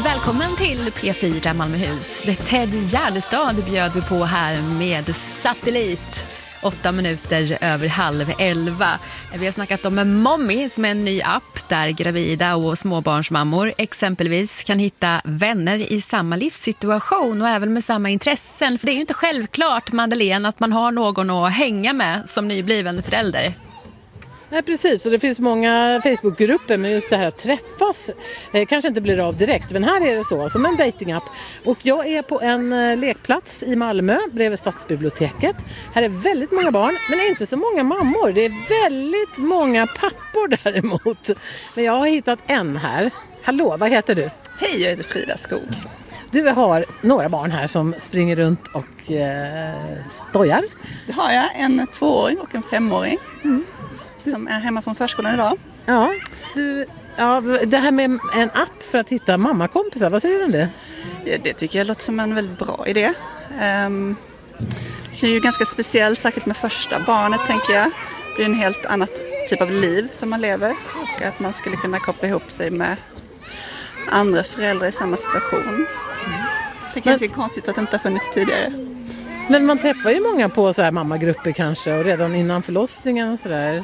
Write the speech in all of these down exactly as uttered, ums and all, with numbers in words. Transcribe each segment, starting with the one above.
Välkommen till P fyra Malmöhus. Det är Ted Gärdestad bjöd vi på här med Satellit. Åtta minuter över halv elva. Vi har snackat om Mommy som är en ny app där gravida och småbarnsmammor exempelvis kan hitta vänner i samma livssituation och även med samma intressen. För det är ju inte självklart, Madeleine, att man har någon att hänga med som nybliven förälder. Nej, precis. Och det finns många Facebookgrupper, men just det här att träffas eh, kanske inte blir av direkt. Men här är det så, som en datingapp. Och jag är på en eh, lekplats i Malmö bredvid Stadsbiblioteket. Här är väldigt många barn, men inte så många mammor. Det är väldigt många pappor däremot. Men jag har hittat en här. Hallå, vad heter du? Hej, jag heter Frida Skog. Du har några barn här som springer runt och eh, stojar. Det har jag, en tvååring och en femåring. Mm. Som är hemma från förskolan idag. Ja, du, ja, det här med en app för att hitta mammakompisar, vad säger du om det? Ja, det tycker jag låter som en väldigt bra idé. Um, det är ju ganska speciellt, särskilt med första barnet tänker jag. Det är en helt annat typ av liv som man lever. Och att man skulle kunna koppla ihop sig med andra föräldrar i samma situation. Mm. Det kan vara konstigt att det inte har funnits tidigare. Men man träffar ju många på så här mammagrupper kanske och redan innan förlossningen och sådär.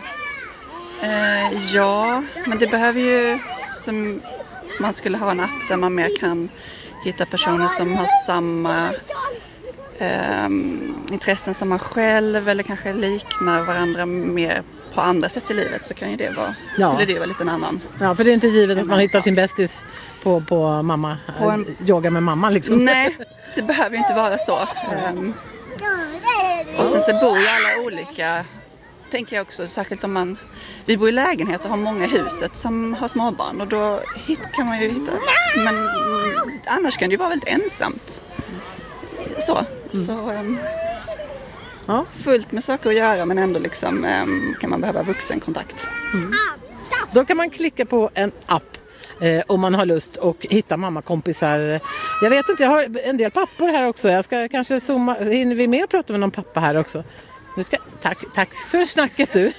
Eh, ja, men det behöver ju som man skulle ha en app där man mer kan hitta personer som har samma eh, intressen som man själv eller kanske liknar varandra mer på andra sätt i livet, så kan ju det vara, ja. Skulle det vara lite en annan. Ja, för det är inte givet att man hittar sin bästis på, på mamma, på en... yoga med mamma liksom. Nej, det behöver ju inte vara så. Um, och sen så bor ju alla olika, tänker jag också, särskilt om man, vi bor i lägenhet och har många i huset som har småbarn och då hit, kan man ju hitta, men mm, annars kan det ju vara väldigt ensamt. Så, mm. så um, ja. Fullt med saker att göra men ändå liksom, um, kan man behöva vuxenkontakt. Mm. Då kan man klicka på en app eh, om man har lust och hitta mammakompisar. Jag vet inte, jag har en del pappor här också. Jag ska kanske zooma, hinner vi med att prata med någon pappa här också? Nu ska, tack, tack för snacket du.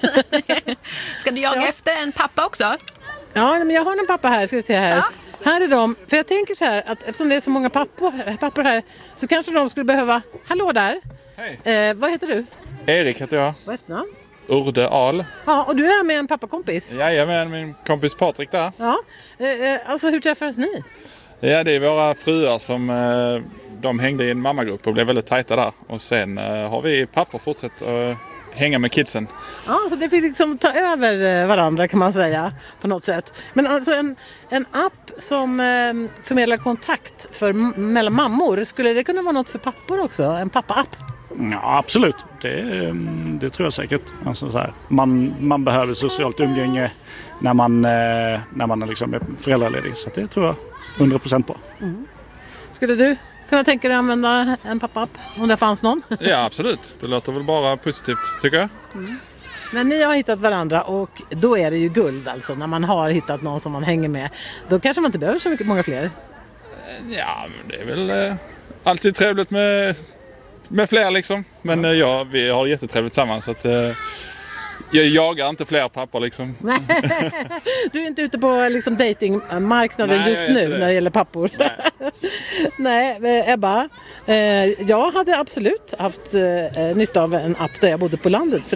Ska du jaga ja. efter en pappa också? Ja, men jag har en pappa här, ska vi se här. Ja. Här är de, för jag tänker så här att eftersom det är så många pappor, pappor här så kanske de skulle behöva, hallå där. Hej. Eh, vad heter du? Erik heter jag. Vad heter du? Urde Ahl. Ja, och du är med en pappakompis? Jajamän, min kompis Patrik där. Ja, eh, alltså hur träffades ni? Ja, det är våra fruar som eh, de hängde i en mammagrupp och blev väldigt tajta där. Och sen eh, har vi pappor fortsatt att eh, hänga med kidsen. Ja, så det fick liksom ta över varandra kan man säga på något sätt. Men alltså en, en app som eh, förmedlar kontakt för, mellan mammor, skulle det kunna vara något för pappor också? En pappa-app? Ja, absolut. Det, det tror jag säkert. Alltså så här, man, man behöver socialt umgänge när man, när man liksom är föräldraledig. Så det tror jag hundra procent på. Mm. Skulle du kunna tänka dig att använda en pappa-app om det fanns någon? Ja, absolut. Det låter väl bara positivt, tycker jag. Mm. Men ni har hittat varandra och då är det ju guld alltså. När man har hittat någon som man hänger med. Då kanske man inte behöver så mycket, många fler. Ja, men det är väl eh, alltid trevligt med... Med fler liksom. Men ja. ja, vi har jättetrevligt tillsammans. Så att, eh, jag jagar inte fler pappor liksom. Du är inte ute på liksom, datingmarknaden Nej, just nu när det gäller pappor. Nej, Nej Ebba. Eh, jag hade absolut haft eh, nytta av en app där jag bodde på landet.